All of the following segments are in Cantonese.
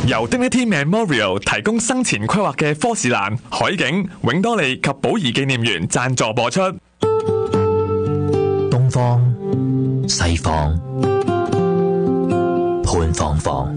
由 Dignity Memorial 提供生前規劃嘅科士蘭、海景、永多利及寶儀紀念園贊助播出。 東方、西方、潘芳芳。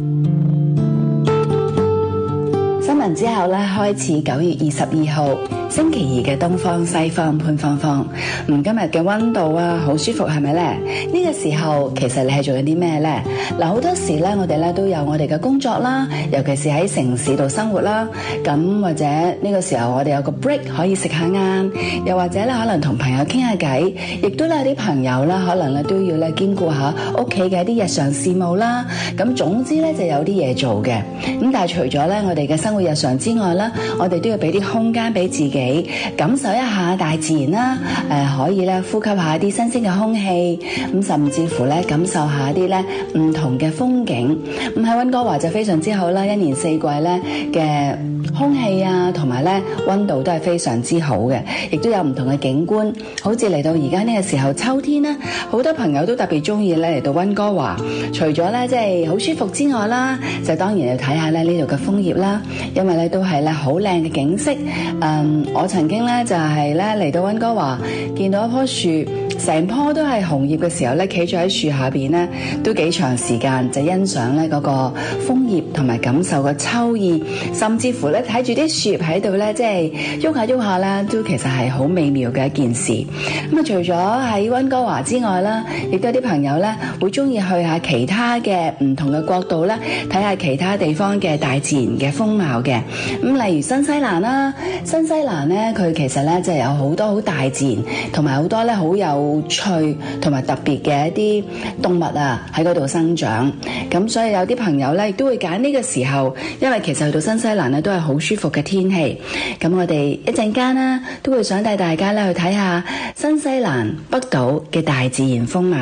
新聞之後咧，開始9月22號星期二嘅東方西方潘芳芳。今日嘅溫度啊，好舒服係咪呢？呢個時候其實你係做緊啲咩呢？嗱，好多時咧，我哋咧都有我哋嘅工作啦，尤其是喺城市度生活啦。咁或者呢個時候我哋有個 break 可以食下晏，又或者咧可能同朋友傾下偈，亦都咧有啲朋友啦，可能咧都要咧兼顧下屋企嘅一啲日常事務啦。咁總之咧就有啲嘢做嘅。咁但係除咗咧我哋嘅生活日常之外啦，我哋都要俾啲空間俾自己，感受一下大自然啦。可以咧呼吸下啲新鮮嘅空氣，咁甚至乎咧感受下啲咧唔同嘅風景。咁喺溫哥華就非常之好啦，一年四季咧嘅空氣啊，同埋咧溫度都係非常之好嘅，亦都有唔同嘅景觀。好似嚟到而家呢個時候秋天啦，好多朋友都特別中意咧嚟到溫哥華。除咗咧即係好舒服之外啦，就當然要睇下咧呢度嘅楓葉啦，因為咧都係咧好靚嘅景色。我曾經咧就係咧嚟到溫哥華，見到一棵樹，成棵都係紅葉嘅時候咧，企咗喺樹下邊咧，都幾長時間就欣賞咧嗰個楓葉，同埋感受個秋意，甚至乎咧睇住啲樹葉喺度咧，即係喐下喐下咧，都其實係好美妙嘅一件事。咁啊，除咗喺溫哥華之外啦，亦都有啲朋友咧會中意去下其他嘅唔同嘅國度咧，睇下其他地方嘅大自然嘅風貌嘅。咁例如新西蘭啦，新西蘭咧佢其實咧就有好多好大自然，同埋好多咧好有趣同埋特別嘅一啲動物啊喺嗰度生長。咁所以有啲朋友咧亦都會揀呢個時候，因為其實去到新西蘭咧都係好舒服嘅天氣。咁我哋一陣間啦都會想帶大家咧去睇下新西蘭北島嘅大自然風貌。